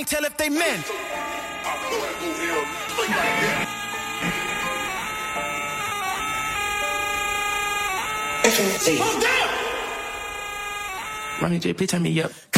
can't tell if they men. Ronnie J, please turn me up.